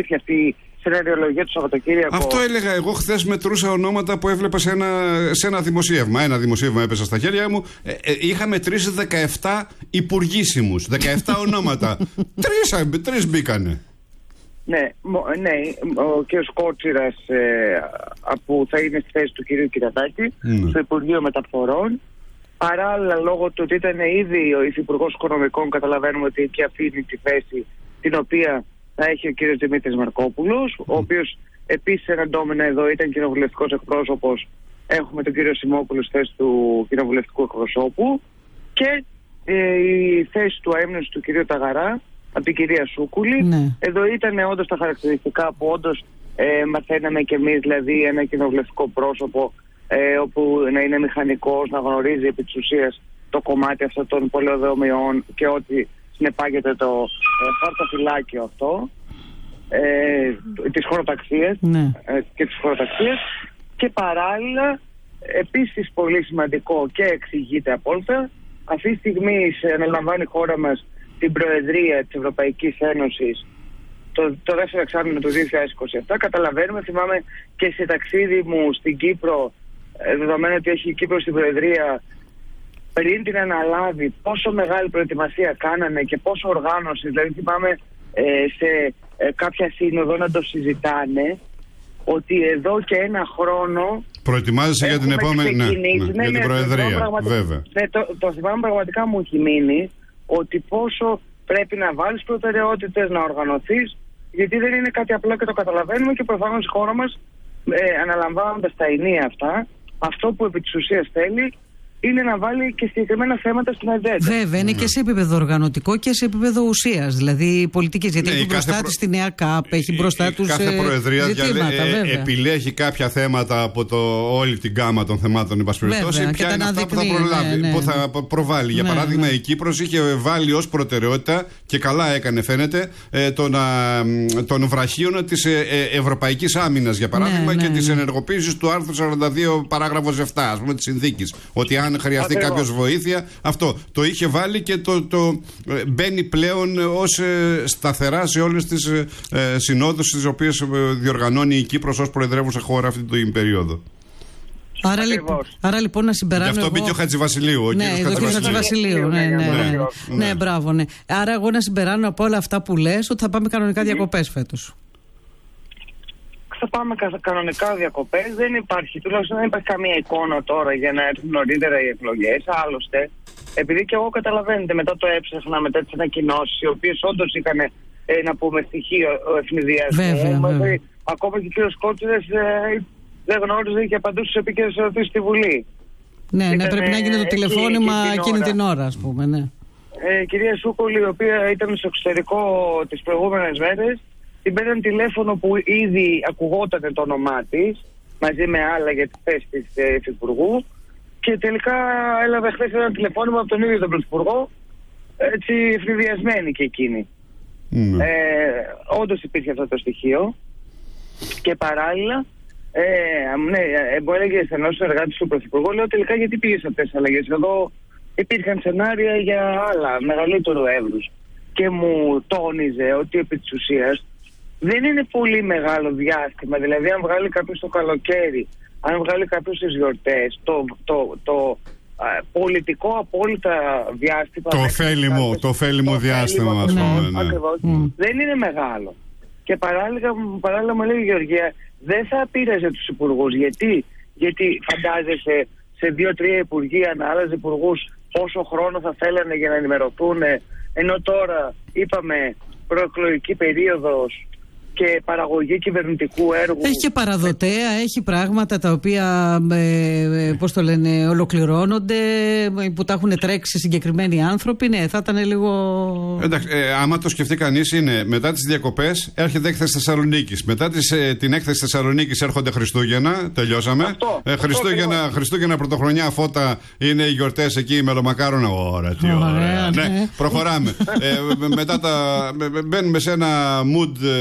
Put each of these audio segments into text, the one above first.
αλήθεια αυτή η σεναριολογία του Σαββατοκύριακου. Αυτό έλεγα εγώ χθες, μετρούσα ονόματα που έβλεπα σε ένα δημοσίευμα. Ένα δημοσίευμα έπεσε στα χέρια μου. Είχα μετρήσει 17 υπουργήσιμους. 17 ονόματα. Τρεις μπήκανε. Ναι, ο κ. Κότσιρας που θα είναι στη θέση του κ. Κυριαδάκη στο Υπουργείο Μεταφορών. Παράλληλα, λόγω του ότι ήταν ήδη ο Υφυπουργός Οικονομικών, καταλαβαίνουμε ότι και αφήνει τη θέση την οποία θα έχει ο κ. Δημήτρης Μαρκόπουλος, ο οποίος επίσης ένα ντόμινα εδώ ήταν κοινοβουλευτικός εκπρόσωπος. Έχουμε τον κ. Σιμόπουλο στη θέση του κοινοβουλευτικού εκπροσώπου και η θέση του αείμνηστου του κ. Ταγαρά από την κυρία Σούκουλη. Ναι. Εδώ ήταν όντως τα χαρακτηριστικά που όντως μαθαίναμε κι εμείς, δηλαδή ένα κοινοβουλευτικό πρόσωπο όπου να είναι μηχανικός, να γνωρίζει επί της ουσίας το κομμάτι αυτό των πολεοδομιών και ό,τι συνεπάγεται το χαρτοφυλάκιο αυτό της χωροταξίας και της χωροταξίας. Και παράλληλα, επίσης πολύ σημαντικό και εξηγείται απόλυτα, αυτή τη στιγμή αναλαμβάνει η χώρα μας την Προεδρία της Ευρωπαϊκής Ένωσης το δεύτερο εξάμηνο του 2027. Καταλαβαίνουμε, θυμάμαι και σε ταξίδι μου στην Κύπρο, δεδομένου ότι έχει η Κύπρο στην Προεδρία, πριν την αναλάβει, πόσο μεγάλη προετοιμασία κάνανε και πόσο οργάνωση. Δηλαδή θυμάμαι σε κάποια σύνοδο να το συζητάνε ότι εδώ και ένα χρόνο προετοιμάζεσαι για την επόμενη για την Προεδρία, βέβαια. Το θυμάμαι, πραγματικά μου έχει μείνει ότι πόσο πρέπει να βάλεις προτεραιότητες, να οργανωθείς, γιατί δεν είναι κάτι απλό και το καταλαβαίνουμε και προφανώς η χώρα μας αναλαμβάνοντας τα ενία αυτά, αυτό που επί της ουσίας θέλει είναι να βάλει και συγκεκριμένα θέματα στην ατζέντα. Βέβαια, είναι και σε επίπεδο οργανωτικό και σε επίπεδο ουσίας, δηλαδή πολιτικής. Γιατί έχει μπροστά της τη νέα ΚΑΠ, έχει μπροστά τους κάθε προεδρία ζητήματα, επιλέγει κάποια θέματα από όλη την γκάμα των θεμάτων, εν πάση περιπτώσει, ποια είναι αυτά που θα προλάβει, που θα προβάλλει. Για παράδειγμα, η Κύπρος είχε βάλει ως προτεραιότητα, και καλά έκανε φαίνεται, των βραχίων της Ευρωπαϊκής Άμυνας, για παράδειγμα, και της ενεργοποίησης του άρθρου 42 παράγραφος 7, ας πούμε, της συνθήκης. Ότι αν χρειαστεί κάποιος βοήθεια, αυτό το είχε βάλει και το μπαίνει πλέον ως σταθερά σε όλες τις συνόδους τις οποίες διοργανώνει η Κύπρος ως προεδρεύουσα χώρα αυτή την περίοδο. Άρα λοιπόν να συμπεράνω. Γι' αυτό μπήκε ο Χατζηβασιλείου. Ο κύριος Χατζηβασιλείου. Ναι, μπράβο. Ναι. Άρα εγώ να συμπεράνω από όλα αυτά που λες ότι θα πάμε κανονικά διακοπές φέτος. Θα πάμε κανονικά διακοπές. Δεν υπάρχει, τουλάχιστον δεν υπάρχει καμία εικόνα τώρα για να έρθουν νωρίτερα οι εκλογές. Άλλωστε, επειδή και εγώ καταλαβαίνετε, μετά το έψαχνα, μετά τις ανακοινώσεις, οι οποίες όντως είχαν να πούμε στοιχείο εφηδιασμού. Ακόμα και ο κ. Κότσιρας δεν γνώριζε και απαντούσε σε επίκαιρες ερωτήσεις στη Βουλή. Ναι, πρέπει να γίνει το τηλεφώνημα εκείνη την ώρα, ας πούμε. Ναι. Κυρία Σούκολη, η οποία ήταν στο εξωτερικό τις προηγούμενες μέρες, την παίρνει τηλέφωνο που ήδη ακουγόταν το όνομά της, μαζί με άλλα για τη θέση της υφυπουργού, και τελικά έλαβε χθες ένα τηλεφώνημα από τον ίδιο τον πρωθυπουργό, έτσι ευνηδιασμένη και εκείνη. Όντως υπήρχε αυτό το στοιχείο. Και παράλληλα, μου έλεγε στενός συνεργάτης του πρωθυπουργού, λέω τελικά γιατί πήγες αυτές τις αλλαγές? Εδώ υπήρχαν σενάρια για άλλα, μεγαλύτερου εύρους. Και μου τόνιζε ότι επί της ουσίας δεν είναι πολύ μεγάλο διάστημα. Δηλαδή, αν βγάλει κάποιος το καλοκαίρι, αν βγάλει κάποιος τις γιορτές, το πολιτικό απόλυτα διάστημα. Το ωφέλιμο διάστημα, ας πούμε. Ακριβώς. Δεν είναι μεγάλο. Και παράλληλα μου λέει η Γεωργία, δεν θα πείραζε τους υπουργούς. Γιατί φαντάζεσαι σε 2-3 υπουργεία να άλλαζε υπουργούς πόσο χρόνο θα θέλανε για να ενημερωθούν, ενώ τώρα είπαμε προεκλογική περίοδος και παραγωγή κυβερνητικού έργου. Έχει και παραδοτέα, έχει πράγματα τα οποία ολοκληρώνονται, που τα έχουν τρέξει συγκεκριμένοι άνθρωποι. Ναι, θα ήταν λίγο. Εντάξει, άμα το σκεφτεί κανείς, είναι μετά τις διακοπές έρχεται έκθεση Θεσσαλονίκης. Μετά την έκθεση Θεσσαλονίκης έρχονται Χριστούγεννα. Τελειώσαμε. Χριστούγεννα, Πρωτοχρονιά, Φώτα, είναι οι γιορτές εκεί, μελομακάρονα. Ωραία, τι ωραία. Ναι, προχωράμε. Μετά μπαίνουμε σε ένα mood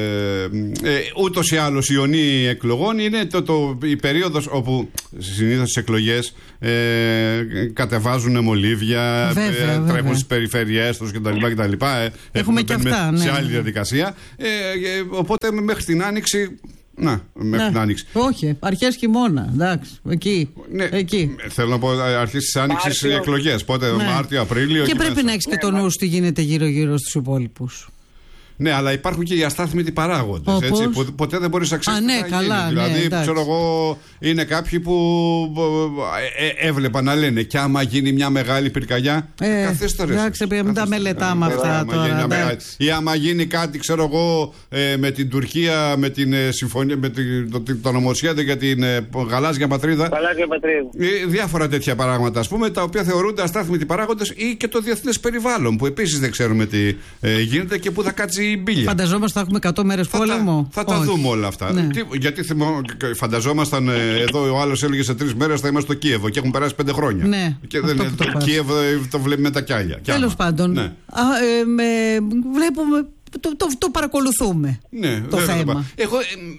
ούτως ή άλλως η ιονή εκλογών είναι η περίοδος όπου συνήθως στις εκλογές κατεβάζουν μολύβια, τρέχουν στις περιφέρειές τους κτλ. Έχουμε και αυτά, σε άλλη διαδικασία. Οπότε μέχρι την Άνοιξη. Μέχρι την Άνοιξη. Όχι, αρχές χειμώνα. Εντάξει, εκεί. Θέλω να πω αρχές της Άνοιξης οι εκλογές. Πότε, Μάρτιο, Απρίλιο. Και πρέπει να έχεις και το νου τι γίνεται γύρω-γύρω στους υπόλοιπους. Ναι, αλλά υπάρχουν και οι αστάθμητοι παράγοντες. Ποτέ δεν μπορείς να ξέρεις. Δηλαδή, ξέρω εγώ, είναι κάποιοι που έβλεπα να λένε και άμα γίνει μια μεγάλη πυρκαγιά. Καθίστε ρε. Εντάξει, μην τα μελετάμε αυτά τώρα. Ή άμα γίνει κάτι, ξέρω εγώ, με την Τουρκία, με την συμφωνία, με το νομοσχέδιο για την γαλάζια πατρίδα. Διάφορα τέτοια πράγματα, ας πούμε, τα οποία θεωρούνται αστάθμητοι παράγοντες, ή και το διεθνές περιβάλλον, που επίσης δεν ξέρουμε τι γίνεται και πού θα κάτσει. Φανταζόμαστε θα έχουμε 100 μέρες πόλεμο. Θα τα δούμε όλα αυτά. Ναι. Γιατί φανταζόμασταν εδώ, ο άλλος έλεγε σε 3 μέρες θα είμαστε στο Κίεβο και έχουν περάσει 5 χρόνια. Ναι, και το Κίεβο το βλέπει με τα κιάλια. Τέλος πάντων, ναι. Βλέπουμε. Το παρακολουθούμε. Ναι, το θέμα. Εγώ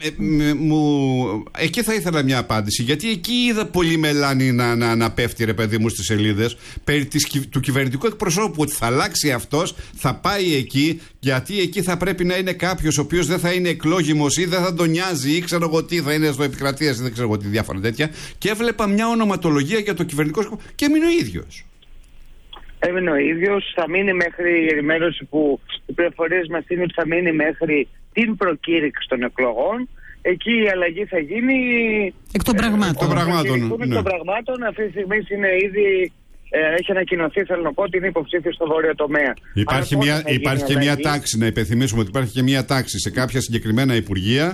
εκεί θα ήθελα μια απάντηση. Γιατί εκεί είδα πολύ μελάνη να πέφτει, ρε παιδί μου, στις σελίδες περί του κυβερνητικού εκπροσώπου, ότι θα αλλάξει αυτός, θα πάει εκεί, γιατί εκεί θα πρέπει να είναι κάποιος ο οποίος δεν θα είναι εκλόγιμος ή δεν θα τον νοιάζει, ή ξέρω εγώ τι, θα είναι στο επικρατείας ή δεν ξέρω εγώ τι, διάφορα τέτοια. Και έβλεπα μια ονοματολογία για το κυβερνητικό εκπρόσωπο και έμεινε ο ίδιος. Έμεινε ο ίδιος, θα μείνει μέχρι η ενημέρωση που οι πληροφορίες μας είναι ότι θα μείνει μέχρι την προκήρυξη των εκλογών. Εκεί η αλλαγή θα γίνει εκ των πραγμάτων. Εκ των πραγμάτων, αυτή τη στιγμή είναι ήδη. Έχει ανακοινωθεί, θέλω να πω, ότι είναι υποψήφιο στο βόρειο τομέα. Υπάρχει και μια τάξη, να υπενθυμίσουμε ότι υπάρχει και μια τάξη σε κάποια συγκεκριμένα υπουργεία.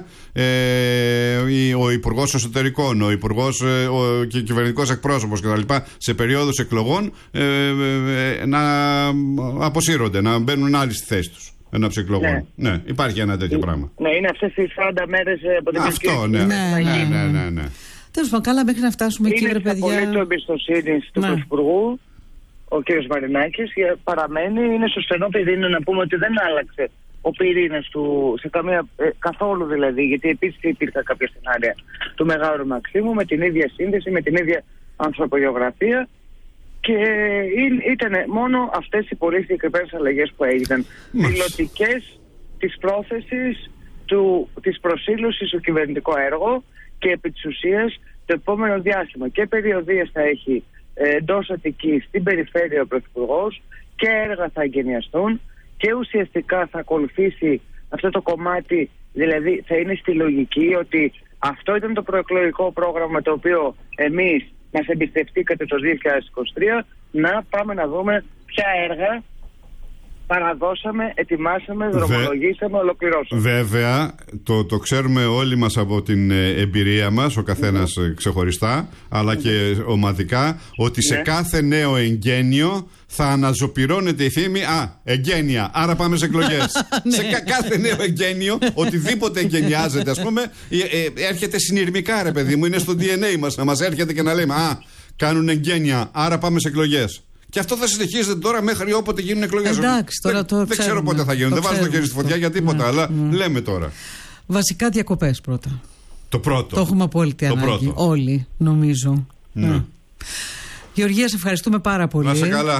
Ο Υπουργός Εσωτερικών, ο Υπουργός και κυβερνητικός εκπρόσωπος κτλ. Σε περίοδους εκλογών να αποσύρονται, να μπαίνουν άλλοι στη θέση τους ενόψει εκλογών. Ναι, υπάρχει ένα τέτοιο πράγμα. Ναι, είναι αυτές οι 40 μέρες από την αρχή. Αυτό, ναι. Τέλος πάντων, καλά, μέχρι να φτάσουμε εκεί, ρε παιδιά. Είναι απολύτως εμπιστοσύνη του Πρωθυπουργού, ο κ. Μαρινάκης, παραμένει, είναι στο στενό πυρήνα, να πούμε ότι δεν άλλαξε ο πυρήνας του σε καθόλου δηλαδή, γιατί επίσης υπήρχαν κάποια σενάρια του Μεγάλου Μαξίμου με την ίδια σύνδεση, με την ίδια ανθρωπογεωγραφία, και ήταν μόνο αυτές οι πολύ συγκεκριμένες αλλαγές που έγιναν. Πιλωτικές της πρόθεσης της προσήλωσης στο κυβερνητικό έργο, και επί της ουσίας το επόμενο διάστημα και περιοδίες θα έχει εντός Αττικής στην περιφέρεια ο Πρωθυπουργός, και έργα θα εγκαινιαστούν, και ουσιαστικά θα ακολουθήσει αυτό το κομμάτι, δηλαδή θα είναι στη λογική ότι αυτό ήταν το προεκλογικό πρόγραμμα το οποίο εμείς μας εμπιστευτήκατε το 2023, να πάμε να δούμε ποια έργα παραδώσαμε, ετοιμάσαμε, δρομολογήσαμε, ολοκληρώσαμε. Βέβαια, το ξέρουμε όλοι μας από την εμπειρία μας, ο καθένας ξεχωριστά, αλλά και ομαδικά, ότι σε κάθε νέο εγγένειο θα αναζωπυρώνεται η φήμη εγγένεια, άρα πάμε σε εκλογές. Σε κάθε νέο εγγένειο, οτιδήποτε εγγενιάζεται, ας πούμε, έρχεται συνειρμικά, ρε παιδί μου, είναι στο DNA μας, να μας έρχεται και να λέμε κάνουν εγγένεια, άρα πάμε σε εκλογές. Και αυτό θα συνεχίζεται τώρα μέχρι όποτε γίνουν εκλογές. Εντάξει, τώρα δεν ξέρω πότε θα γίνουν. Δεν βάζω το χέρι στη φωτιά για τίποτα, αλλά λέμε τώρα. Βασικά διακοπές πρώτα. Το πρώτο. Το έχουμε απόλυτη ανάγκη. Όλοι, νομίζω. Ναι. Γεωργία, σε ευχαριστούμε πάρα πολύ. Να είσαι καλά.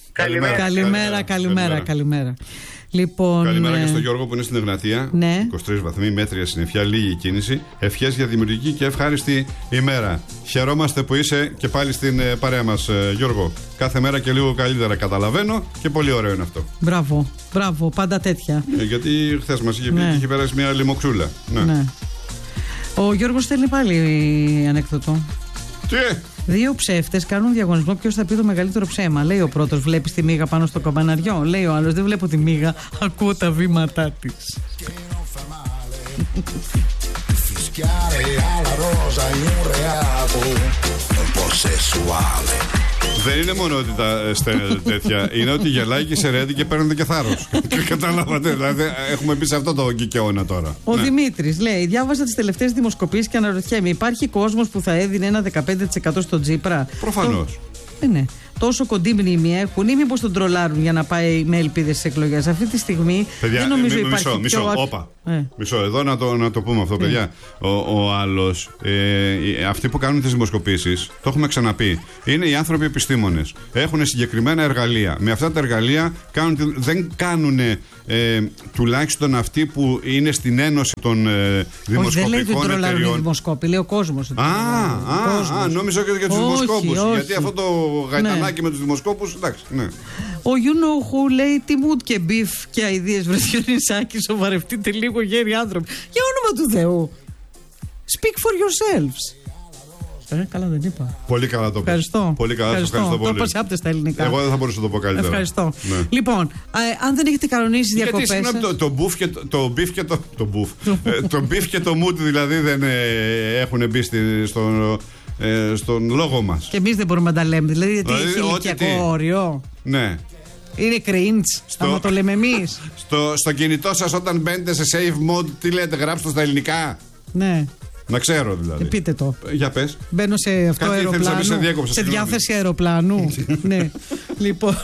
Καλημέρα. Λοιπόν, καλημέρα και στον Γιώργο που είναι στην Εγνατία. 23 βαθμοί, μέτρια συννεφιά, λίγη κίνηση. Ευχές για δημιουργική και ευχάριστη ημέρα. Χαιρόμαστε που είσαι και πάλι στην παρέα μας, Γιώργο. Κάθε μέρα και λίγο καλύτερα καταλαβαίνω και πολύ ωραίο είναι αυτό. Μπράβο, πάντα τέτοια. Γιατί χθες μας είχε πει και είχε περάσει μια λιμοξούλα. Ναι. Ο Γιώργος στέλνει πάλι ανέκδοτο. Τι? 2 ψεύτες κάνουν διαγωνισμό ποιος θα πει το μεγαλύτερο ψέμα. Λέει ο πρώτος, βλέπεις τη μύγα πάνω στο καμπαναριό. Λέει ο άλλος, δεν βλέπω τη μύγα, ακούω τα βήματά της. Δεν είναι μόνο ότι τα στέλνετε τέτοια, είναι ότι γελάει και σε ρέντι και παίρνετε και θάρρος. Καταλάβατε, δηλαδή έχουμε πει σε αυτό το κικαιώνα τώρα. Ο Δημήτρης λέει: διάβασα τις τελευταίες δημοσκοπήσεις και αναρωτιέμαι, υπάρχει κόσμος που θα έδινε ένα 15% στον Τσίπρα? Προφανώς. Ναι. τόσο κοντή μνήμη έχουν ή μήπως τον τρολάρουν για να πάει με ελπίδες στις εκλογές? Αυτή τη στιγμή παιδιά, δεν νομίζω υπάρχει. Μισό, εδώ να το πούμε αυτό, παιδιά. Ο άλλος, αυτοί που κάνουν τις δημοσκοπήσεις, το έχουμε ξαναπεί, είναι οι άνθρωποι επιστήμονες. Έχουν συγκεκριμένα εργαλεία. Με αυτά τα εργαλεία δεν κάνουν τουλάχιστον αυτοί που είναι στην ένωση των δημοσκοπικών εταιριών. Δεν λέει ότι τρολάρουν οι δημοσκόποι, λέει ο κόσμος. Νόμιζα και για τους δημοσκόπους. Γιατί αυτό το γαϊτανάκι με τους δημοσκόπους, εντάξει, ναι. Ο You Know Who λέει τι mood και beef και αηδίες βρεθιονισάκι, σοβαρευτείτε λίγο γέροι άνθρωποι. Για όνομα του Θεού. Speak for yourselves. Καλά δεν είπα. Πολύ καλά το πες. Πολύ καλά, ευχαριστώ πολύ. Το είπα άπτε στα ελληνικά. Εγώ δεν θα μπορούσα να το πω καλύτερα. Ευχαριστώ. Ναι. Λοιπόν, αν δεν έχετε κανονίσει διακοπές. Γιατί συγγνώμη, το beef και το mood δηλαδή δεν έχουν μπει στον λόγο μας. Και εμείς δεν μπορούμε να τα λέμε. Δηλαδή γιατί έχει ηλικιακό όριο. Ναι. Είναι cringe, άμα το λέμε εμείς. Στο κινητό σας όταν μπαίνετε σε save mode, τι λέτε, γράψτε στα ελληνικά? Ναι. Να ξέρω δηλαδή. Πείτε το. Για πες. Μπαίνω σε αυτό αεροπλάνο. Σε διάθεση αεροπλάνου. Ναι. Λοιπόν.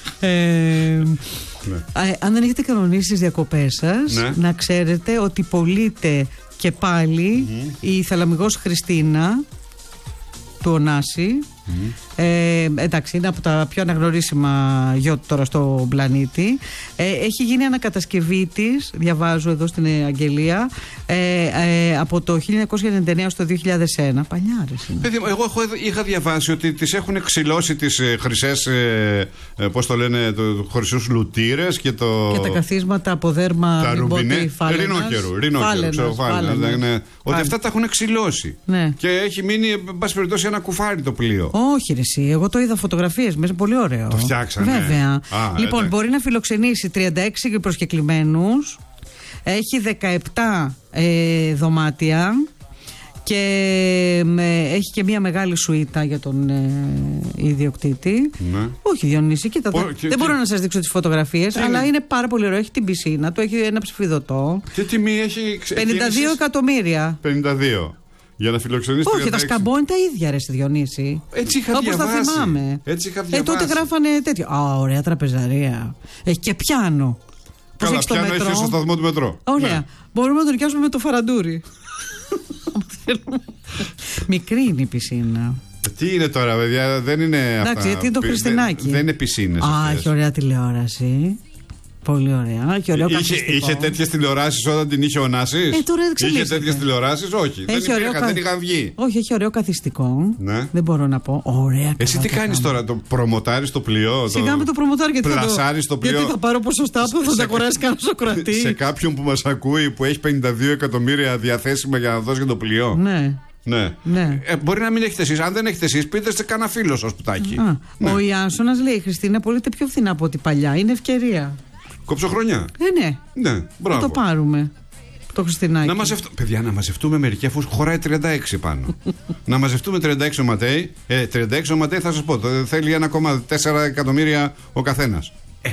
Αν δεν έχετε κανονίσει τις διακοπές σας, να ξέρετε ότι πωλείται και πάλι η Θαλαμιγός Χριστίνα του Ωνάση. Εντάξει, είναι από τα πιο αναγνωρίσιμα γιότ τώρα στο πλανήτη. Έχει γίνει ανακατασκευή της, διαβάζω εδώ στην αγγελία, από το 1999 στο 2001. Παλιάρες είναι. Παιδί, εγώ είχα διαβάσει ότι τις έχουν ξυλώσει τις χρυσές, πώς το λένε, χρυσούς λουτήρες και τα καθίσματα από δέρμα ρινόκερου. Ότι αυτά τα έχουν ξυλώσει. Ναι. Και έχει μείνει, εν πάση περιπτώσει, ένα κουφάρι το πλοίο. Όχι, ρε εσύ. Εγώ το είδα φωτογραφίες μέσα. Πολύ ωραίο. Το φτιάξανε. Βέβαια. Λοιπόν, μπορεί να φιλοξενήσει 36 προσκεκλημένους. Έχει 17 δωμάτια. Και έχει και μια μεγάλη σουίτα για τον ιδιοκτήτη. Ναι. Όχι, Διονύση, κοίτα. Δεν μπορώ να σας δείξω τις φωτογραφίες, αλλά είναι πάρα πολύ ωραίο. Έχει την πισίνα του, έχει ένα ψηφιδωτό. Τι τιμή έχει? 52 εκατομμύρια. 52. Για να φιλοξενήσει. Όχι, τα σκαμπό είναι τα ίδια, ρε Διονύση. Έτσι είχα διαβάσει. Όπως τα θυμάμαι. Έτσι είχα διαβάσει. Τότε γράφανε τέτοιο. Ωραία τραπεζαρία. Έχει και πιάνο. Καλά, πιάνο έχει στο σταθμό του μετρό. Ωραία. Ναι. Μπορούμε να το νοικιάσουμε με το φαραντούρι. Μικρή είναι η πισίνα. Τι είναι τώρα, παιδιά, δεν είναι αυτά. Εντάξει, γιατί είναι το Χριστινάκι. Δεν είναι πισίνες. Έχει ωραία τηλεόραση. Πολύ ωραία. Και ωραίο είχε τέτοιες τηλεοράσεις όταν την είχε ο Νάσης? Είχε τέτοιες τηλεοράσεις? Όχι. Δεν είχαν βγει. Όχι, έχει ωραίο καθιστικό. Ναι. Δεν μπορώ να πω. Ωραία. Εσύ τι κάνεις τώρα, το προμοτάρεις το πλοίο? Σιγά με το προμοτάρει, γιατί πλασάρεις το πλοίο. Γιατί θα πάρω ποσοστά που θα τα αγοράσει κανένα ακροατή. Σε κάποιον που μας ακούει που έχει 52 εκατομμύρια διαθέσιμα για να δώσει για το πλοίο. Ναι. Ναι. Μπορεί να μην έχετε εσείς. Αν δεν έχετε εσείς, πείτε σε κανένα φίλο σας σπιτάκι. Ναι. Ο Ιάσονας λέει: Χριστίνα, πωλείται πιο φθηνά από ό,τι παλιά. Είναι ευκαιρία. Κόψοχρονιά. Ναι. Μπράβο. Θα το πάρουμε. Το Χριστινάκι. Παιδιά, να μαζευτούμε μερικοί, αφού χωράει 36 πάνω. Να μαζευτούμε 36 οματέοι. 36 οματέοι θα σας πω. Θέλει 1,4 εκατομμύρια ο καθένας.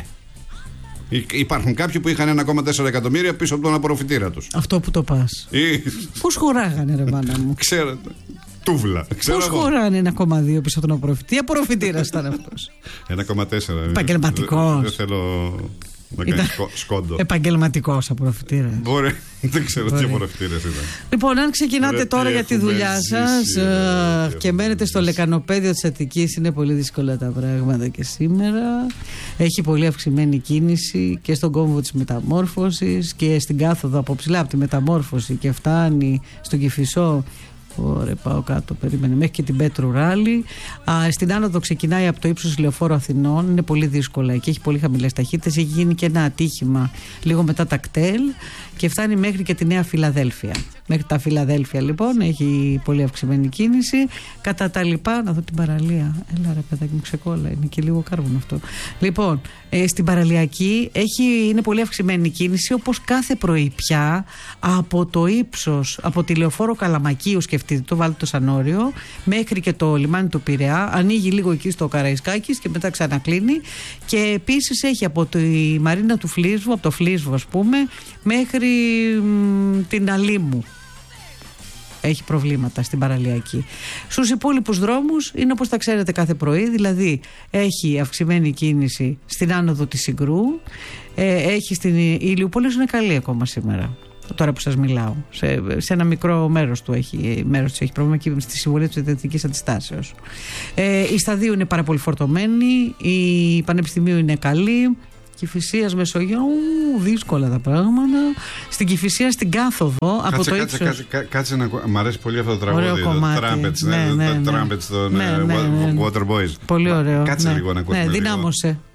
Υπάρχουν κάποιοι που είχαν 1,4 εκατομμύρια πίσω από τον απορροφητήρα τους. Αυτό που το πας. Πώς χωράγανε, ρε μάνα μου. Ξέρετε. Τούβλα. Πώς χωράνε 1,2 πίσω από τον απορροφητήρα? Τι απορροφητήρας ήταν αυτός? 1,4. Επαγγελματικός. Δεν θέλω να κάνει σκόντο. Επαγγελματικός απορροφητήρας. Μπορεί. Δεν ξέρω τι απορροφητήρας ήταν. Λοιπόν, αν ξεκινάτε τώρα για τη δουλειά σας και μένετε στο λεκανοπέδιο της Αττικής, είναι πολύ δύσκολα τα πράγματα και σήμερα. Έχει πολύ αυξημένη κίνηση και στον κόμβο της Μεταμόρφωσης και στην κάθοδο από ψηλά από τη Μεταμόρφωση και φτάνει στον Κηφισό. Ωραία, πάω κάτω, περίμενε μέχρι και την Πέτρου Ράλη. Στην άνοδο ξεκινάει από το ύψος Λεωφόρου Αθηνών. Είναι πολύ δύσκολα και έχει πολύ χαμηλές ταχύτητες. Έχει γίνει και ένα ατύχημα λίγο μετά τα κτέλ και φτάνει μέχρι και τη Νέα Φιλαδέλφια. Μέχρι τα Φιλαδέλφια λοιπόν έχει πολύ αυξημένη κίνηση. Κατά τα λοιπά, να δω την παραλία. Έλα ρε παιδάκι μου, ξεκόλα, είναι και λίγο κάρβουνο αυτό. Λοιπόν, στην παραλιακή είναι πολύ αυξημένη κίνηση, όπως κάθε πρωί πια από το ύψος, από τη Λεωφόρο Καλαμακίου, σκεφτείτε το, βάλτε το σαν όριο, μέχρι και το λιμάνι του Πειραιά. Ανοίγει λίγο εκεί στο Καραϊσκάκης και μετά ξανακλίνει. Και επίσης έχει από τη Μαρίνα του Φλίσβου, από το Φλίσβο ας πούμε, μέχρι την Αλήμου. έχει προβλήματα στην παραλιακή. Στους υπόλοιπους δρόμους είναι όπως τα ξέρετε κάθε πρωί, δηλαδή έχει αυξημένη κίνηση στην άνοδο της Συγκρού, έχει στην Ηλιούπολη, είναι καλή ακόμα σήμερα. Τώρα που σας μιλάω, σε ένα μικρό μέρος του έχει πρόβλημα και στη συμβολή της Ιδιωτικής Αντιστάσεως. Η Σταδίου είναι πάρα πολύ φορτωμένη, η Πανεπιστημίου είναι καλή, Κηφισίας Μεσογείου, δύσκολα τα πράγματα. Στην Κηφισία, στην κάθοδο, από το ύψος. Κάτσε να μ' αρέσει πολύ αυτό το τραγούδι. Το Trumpets, των Water Boys. Πολύ ωραίο. Κάτσε λίγο να ακούσουμε. Δυνάμωσε.